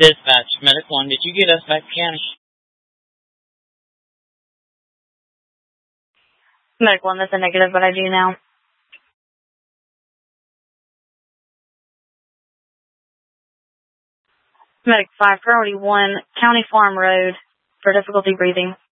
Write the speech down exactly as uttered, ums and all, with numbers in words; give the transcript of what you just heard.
Dispatch, Medic one, did you get us back to county? Medic one, that's a negative, but I do now. Medic five, priority one, County Farm Road for difficulty breathing.